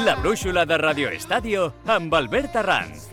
La brúixola de Radio Estadio amb Albert Arranz.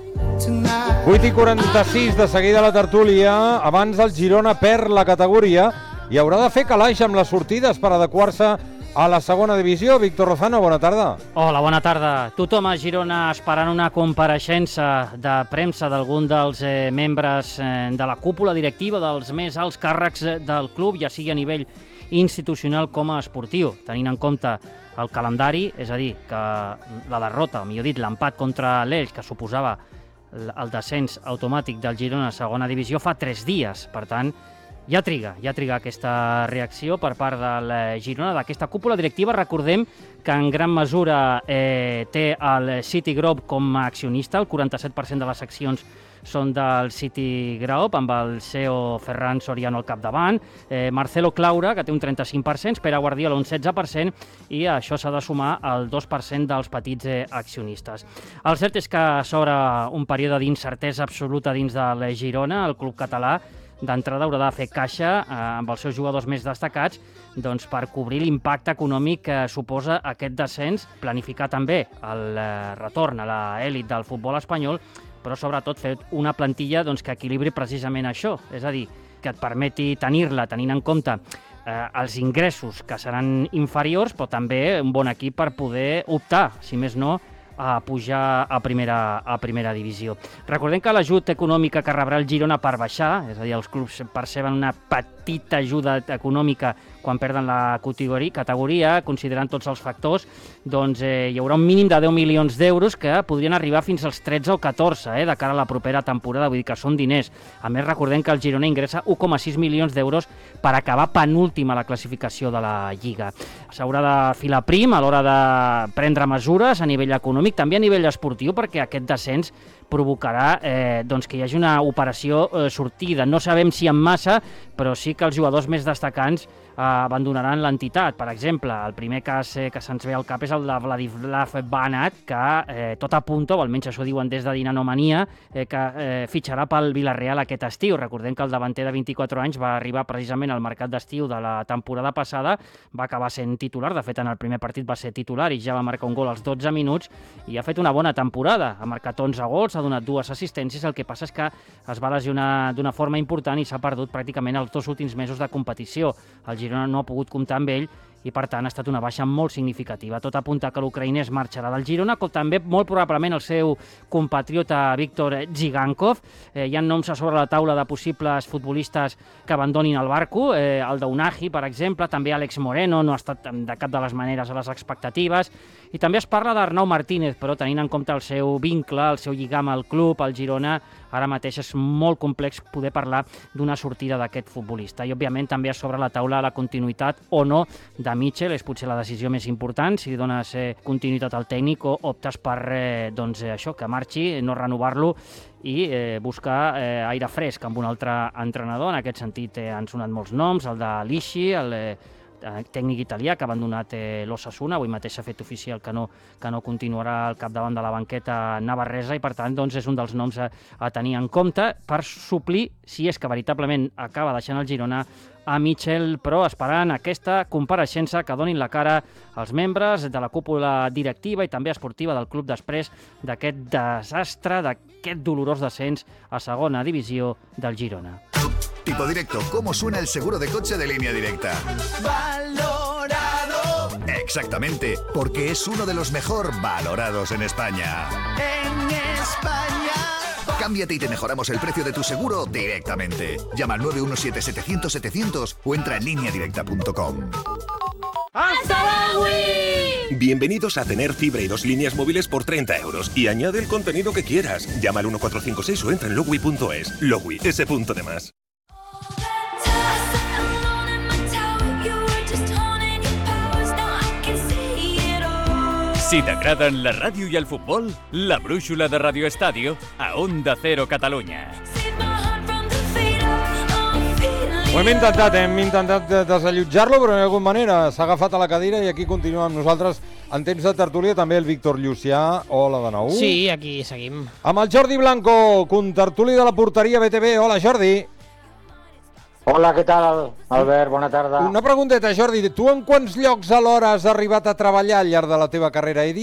8:46, de seguida la tertúlia. Abans el Girona perd la categoria i haurà de fer calaix amb les sortides per adequar-se a la segona divisió. Víctor Lozano, bona tarda. Hola, bona tarda. Tothom a Girona esperant una compareixença de premsa d'algun dels membres de la cúpula directiva, dels més alts càrrecs del club, ja sigui a nivell institucional com a esportiu, tenint en compte el calendari, és a dir, que la derrota, o millor dit, l'empat contra l'Elx, que suposava el descens automàtic del Girona a segona divisió, fa 3 dies. Per tant, ja triga aquesta reacció per part del Girona, d'aquesta cúpula directiva. Recordem que en gran mesura té el City Group com a accionista, el 47% de les accions són del City Group, amb el CEO Ferran Soriano al capdavant, Marcelo Claura, que té un 35%, Pere Guardiola un 16%, i això s'ha de sumar al 2% dels petits accionistes. El cert és que s'obre un període d'incertesa absoluta dins del Girona. El club català d'entrada haurà de fer caixa amb els seus jugadors més destacats per cobrir l'impacte econòmic que suposa aquest descens, planificar també el retorn a l'elit del futbol espanyol, però sobretot fer una plantilla que equilibri precisament això, és a dir, que et permeti tenir-la tenint en compte els ingressos que seran inferiors, però també un bon equip per poder optar, si més no, a pujar a primera divisió. Recordem que l'ajut econòmica que rebrà el Girona per baixar, és a dir, els clubs perceben una petita ajuda econòmica quan perden la categoria, considerant tots els factors, hi haurà un mínim de 10 milions d'euros que podrien arribar fins als 13 o 14 de cara a la propera temporada, vull dir que són diners. A més, recordem que el Girona ingressa 1,6 milions d'euros per acabar penúltim a la classificació de la Lliga. S'haurà de filar prim a l'hora de prendre mesures a nivell econòmic, també a nivell esportiu, perquè aquest descens provocarà que hi hagi una operació sortida. No sabem si en massa, però sí que els jugadors més destacants abandonaran l'entitat. Per exemple, el primer cas que se'ns ve al cap és el de Vladislav Banat, que tot apunta, o almenys això diuen des de Dinanomania, que fitxarà pel Villarreal aquest estiu. Recordem que el davanter de 24 anys va arribar precisament al mercat d'estiu de la temporada passada, va acabar sent titular, de fet en el primer partit va ser titular i ja va marcar un gol als 12 minuts i ha fet una bona temporada, ha marcat 11 gols, ha donat 2 assistències. El que passa és que es va lesionar d'una forma important i s'ha perdut pràcticament els 2 últims mesos de competició. El Girona no ha pogut comptar amb ell i, per tant, ha estat una baixa molt significativa. Tot apunta que l'ucraïnès marxarà del Girona, com també molt probablement el seu compatriota Víctor Zigankov. Hi ha noms a sobre la taula de possibles futbolistes que abandonin el barco, el d'Unagi, per exemple, també Àlex Moreno, no ha estat de cap de les maneres a les expectatives, i també es parla d'Arnau Martínez, però tenint en compte el seu vincle, el seu lligam al club, al Girona, ara mateix és molt complex poder parlar d'una sortida d'aquest futbolista. I, òbviament, també es sobre la taula la continuïtat o no de Mitchell. És potser la decisió més important, si dones continuïtat al tècnic o optes per això, que marxi, no renovar-lo i buscar aire fresc amb un altre entrenador. En aquest sentit han sonat molts noms, el de Lisci, el tècnic italià que ha abandonat l'Osasuna. Avui mateix s'ha fet oficial que no continuarà al capdavant de la banqueta navarresa i, per tant, és un dels noms a tenir en compte per suplir, si és que veritablement acaba deixant el Girona, a Mitchell, però esperant aquesta compareixença que donin la cara als membres de la cúpula directiva i també esportiva del club després d'aquest desastre, d'aquest dolorós descens a segona divisió del Girona. Tipo directo, ¿cómo suena el seguro de coche de Línea Directa? ¡Valorado! Exactamente, porque es uno de los mejor valorados en España. ¡En España! Cámbiate y te mejoramos el precio de tu seguro directamente. Llama al 917-700-700 o entra en lineadirecta.com. ¡Hasta la Wii! Bienvenidos a tener fibra y 2 líneas móviles por 30 euros y añade el contenido que quieras. Llama al 1456 o entra en logui.es. Logui, ese punto de más. Si t'agraden la ràdio i el futbol, la brúixola de Radio Estadio a Onda Cero Catalunya. Ho hem intentat desallotjar-lo, però d'alguna manera s'ha agafat a la cadira i aquí continua amb nosaltres en temps de tertúlia també el Víctor Llucià. Hola de nou. Sí, aquí seguim. Amb el Jordi Blanco, contertuli de la porteria BTV. Hola, Jordi. Hola, què tal, Albert? Bona tarda. Una pregunteta, Jordi. Tu en quants llocs alhora has arribat a treballar al llarg de la teva carrera?